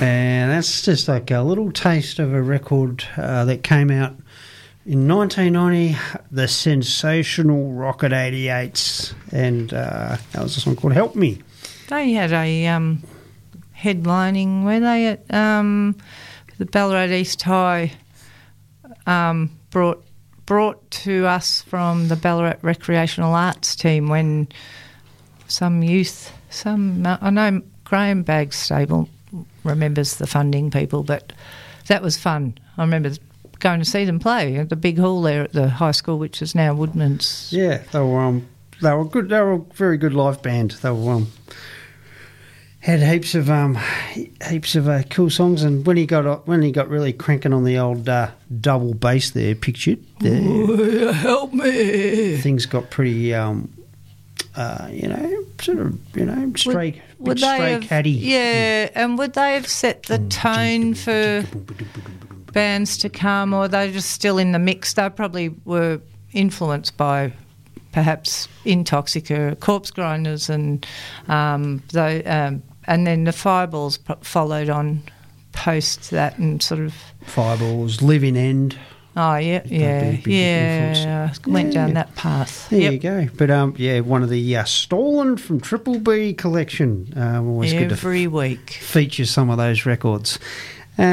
And that's just like a little taste of a record that came out in 1990, the sensational Rocket 88s. And that was a song called Help Me. They had a headlining, were they, at the Ballarat East High, brought to us from the Ballarat Recreational Arts team when some youth, I know Graham Bagstable remembers the funding people, but that was fun. I remember going to see them play at the big hall there at the high school, which is now Woodman's. Yeah, they were good. They were a very good live band. They were had heaps of cool songs, and when he got really cranking on the old double bass there, pictured there, Ooh, help me. Things got pretty stray caddy. Yeah, and would they have set the tone for bands to come, or they just still in the mix? They probably were influenced by perhaps Intoxica, Corpse Grinders, and and then the Fireballs followed on post that, and sort of Fireballs, Living End. Oh yeah. Went down that path. There you go. But one of the Stolen from Triple B collection. Always good to every week feature some of those records. You're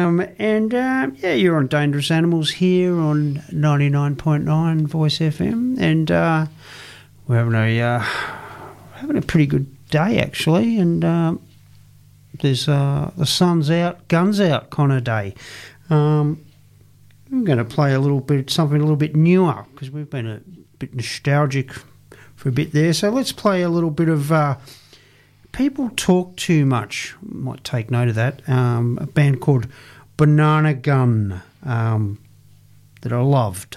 on Dangerous Animals here on 99.9 Voice FM, and we're having a pretty good day actually. And there's the sun's out, guns out kind of day. I'm going to play something a little bit newer because we've been a bit nostalgic for a bit there. So let's play a little bit of People Talk Too Much. Might take note of that. A band called Banana Gun that I loved.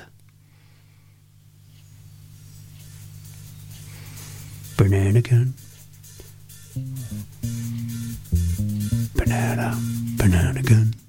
Banana Gun. Banana Gun.